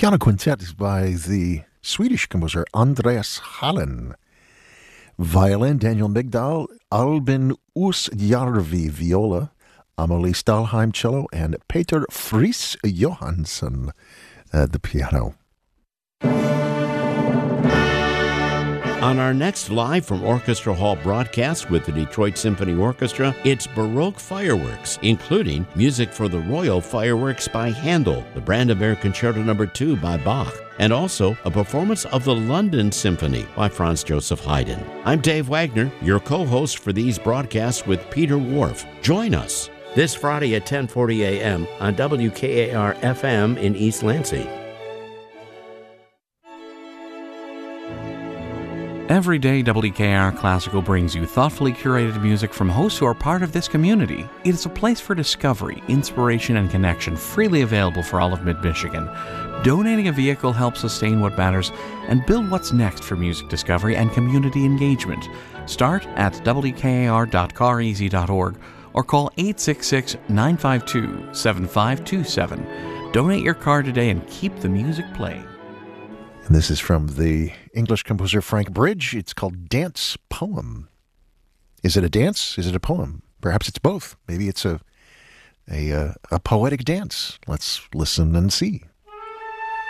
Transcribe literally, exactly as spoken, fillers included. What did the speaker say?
piano quintet by the Swedish composer Andreas Hallen. Violin, Daniel Migdal, Albin Oosjärvi, viola, Amelie Stalheim, cello, and Peter Friis Johansson at the piano. On our next Live from Orchestra Hall broadcast with the Detroit Symphony Orchestra, it's Baroque fireworks, including music for the Royal Fireworks by Handel, the Brandenburg Concerto Number two by Bach, and also a performance of the London Symphony by Franz Joseph Haydn. I'm Dave Wagner, your co-host for these broadcasts with Peter Whorf. Join us this Friday at ten forty a.m. on W K A R F M in East Lansing. Every day, W K A R Classical brings you thoughtfully curated music from hosts who are part of this community. It is a place for discovery, inspiration, and connection, freely available for all of Mid-Michigan. Donating a vehicle helps sustain what matters and build what's next for music discovery and community engagement. Start at W K A R dot car easy dot org or call eight six six, nine five two, seven five two seven. Donate your car today and keep the music playing. And this is from the English composer Frank Bridge. It's called Dance Poem. Is it a dance? Is it a poem? Perhaps it's both. Maybe it's a a, uh, a poetic dance. Let's listen and see.